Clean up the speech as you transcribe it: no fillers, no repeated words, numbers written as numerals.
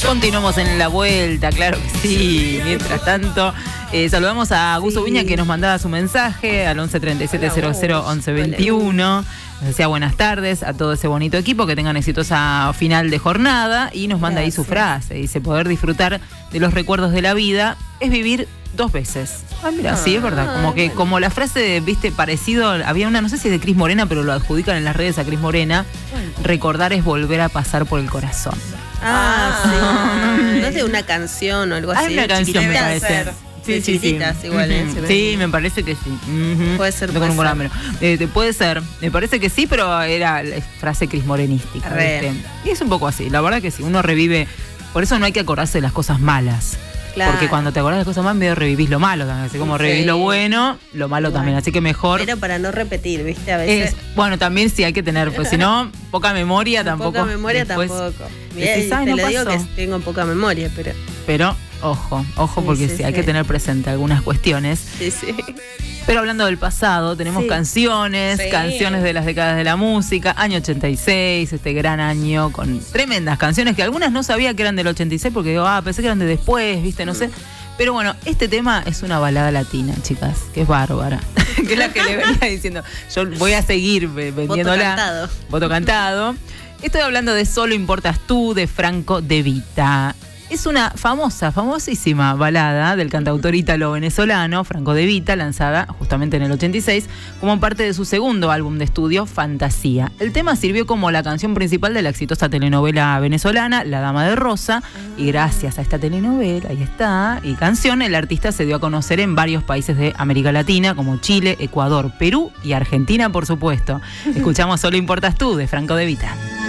Continuamos en la vuelta, claro que sí. Mientras tanto, saludamos a Guso Viña, que nos mandaba su mensaje al 11 37 00 11 21. Nos decía buenas tardes a todo ese bonito equipo, que tengan exitosa final de jornada, y nos manda ahí su frase. Dice: poder disfrutar de los recuerdos de la vida es vivir 2 veces. Ah, mira, sí, es verdad. Como la frase, viste, parecido, había una, no sé si es de Cris Morena, pero lo adjudican en las redes a Cris Morena. Recordar es volver a pasar por el corazón. Sí. No es de una canción o algo así. Hay una canción, me parece. Sí. Igual, sí, me parece que sí. Puede ser. Puede ser. Me parece que sí, pero era frase crismorenística. Y es un poco así. La verdad que sí. Uno revive. Por eso no hay que acordarse de las cosas malas. Claro. Porque cuando te acordás de cosas malas, medio revivís lo malo también. Así como revivís lo bueno, lo malo también. Así que mejor. Pero para no repetir, ¿viste? A veces. Bueno, también sí hay que tener, pues si no, poca memoria tampoco. Poca memoria tampoco. Te lo digo que tengo poca memoria, pero ojo, porque sí, hay que tener presente algunas cuestiones. Sí. Pero hablando del pasado, tenemos canciones de las décadas de la música. Año 86, este gran año, con tremendas canciones que algunas no sabía que eran del 86 porque digo, pensé que eran de después, viste, no sé. Pero bueno, este tema es una balada latina, chicas, que es bárbara. Que es la que le venía diciendo. Yo voy a seguir vendiéndola. Voto cantado. Estoy hablando de Solo Importas Tú, de Franco De Vita. Es una famosísima balada del cantautor ítalo-venezolano Franco De Vita, lanzada justamente en el 86 como parte de su segundo álbum de estudio, Fantasía. El tema sirvió como la canción principal de la exitosa telenovela venezolana La Dama de Rosa, y gracias a esta telenovela, ahí está, y canción, el artista se dio a conocer en varios países de América Latina, como Chile, Ecuador, Perú y Argentina, por supuesto. Escuchamos Solo Importas Tú, de Franco De Vita.